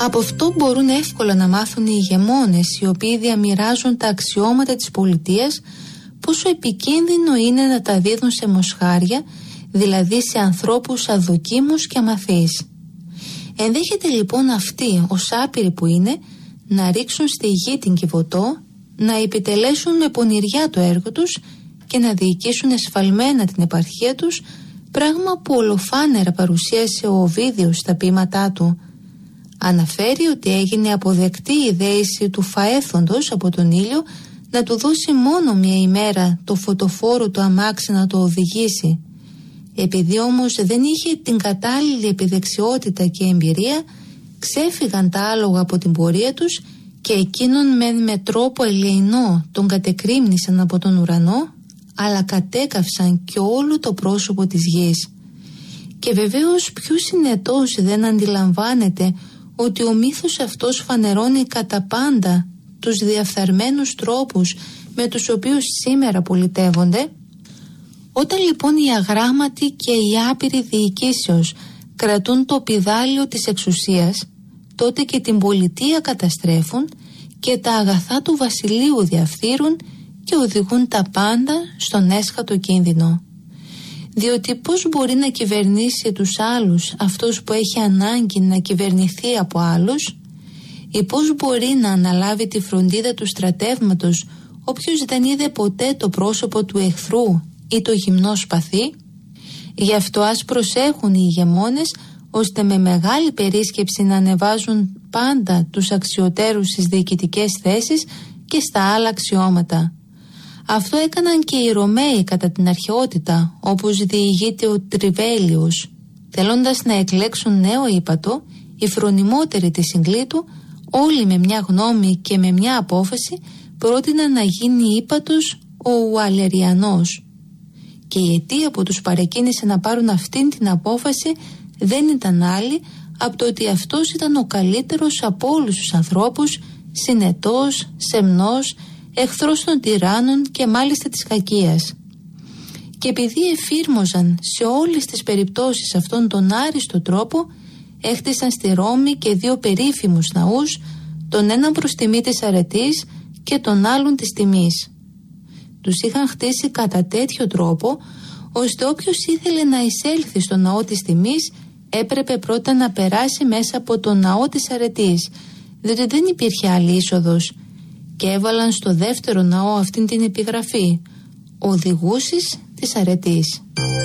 Από αυτό μπορούν εύκολα να μάθουν οι ηγεμόνες, οι οποίοι διαμοιράζουν τα αξιώματα της πολιτείας, πόσο επικίνδυνο είναι να τα δίδουν σε μοσχάρια, δηλαδή σε ανθρώπους αδοκίμους και αμαθείς. Ενδέχεται λοιπόν αυτοί, ως άπειροι που είναι, να ρίξουν στη γη την Κιβωτό, να επιτελέσουν με πονηριά το έργο τους και να διοικήσουν εσφαλμένα την επαρχία τους, πράγμα που ολοφάνερα παρουσίασε ο Οβίδιος στα ποίηματά του. Αναφέρει ότι έγινε αποδεκτή η δέηση του φαέθοντος από τον ήλιο να του δώσει μόνο μια ημέρα το φωτοφόρο του αμάξι να το οδηγήσει. Επειδή όμως δεν είχε την κατάλληλη επιδεξιότητα και εμπειρία, ξέφυγαν τα άλογα από την πορεία τους και εκείνον με τρόπο ελεεινό τον κατεκρύμνησαν από τον ουρανό, αλλά κατέκαυσαν και όλο το πρόσωπο της γης. Και βεβαίως ποιος συνετός δεν αντιλαμβάνεται ότι ο μύθος αυτός φανερώνει κατά πάντα τους διαφθαρμένους τρόπους με τους οποίους σήμερα πολιτεύονται. Όταν λοιπόν οι αγράμματοι και οι άπειροι διοικήσεως κρατούν το πηδάλιο της εξουσίας, τότε και την πολιτεία καταστρέφουν και τα αγαθά του βασιλείου διαφθείρουν και οδηγούν τα πάντα στον έσχατο κίνδυνο. Διότι πώς μπορεί να κυβερνήσει τους άλλους αυτός που έχει ανάγκη να κυβερνηθεί από άλλους, ή πώς μπορεί να αναλάβει τη φροντίδα του στρατεύματος όποιος δεν είδε ποτέ το πρόσωπο του εχθρού ή το γυμνό σπαθί. Γι' αυτό ας προσέχουν οι ηγεμόνες, ώστε με μεγάλη περίσκεψη να ανεβάζουν πάντα τους αξιωτέρους στις διοικητικές θέσεις και στα άλλα αξιώματα. Αυτό έκαναν και οι Ρωμαίοι κατά την αρχαιότητα, όπως διηγείται ο Τριβέλιος. Θέλοντας να εκλέξουν νέο ύπατο, οι φρονιμότεροι της Συγκλήτου, όλοι με μια γνώμη και με μια απόφαση, πρότειναν να γίνει ύπατος ο Ουαλεριανός. Και η αιτία που τους παρεκκίνησε να πάρουν αυτήν την απόφαση δεν ήταν άλλη από το ότι αυτός ήταν ο καλύτερος από όλους τους ανθρώπους, συνετός, σεμνός, εχθρός των τυράννων και μάλιστα της κακίας. Και επειδή εφήρμοζαν σε όλες τις περιπτώσεις αυτόν τον άριστο τρόπο, έχτισαν στη Ρώμη και δύο περίφημους ναούς, τον έναν προς τιμή της αρετής και τον άλλον της τιμής. Τους είχαν χτίσει κατά τέτοιο τρόπο, ώστε όποιος ήθελε να εισέλθει στο ναό της τιμής έπρεπε πρώτα να περάσει μέσα από το ναό της αρετής, διότι δεν υπήρχε άλλη είσοδος. Και έβαλαν στο δεύτερο ναό αυτήν την επιγραφή: «Οδηγούσης της αρετής».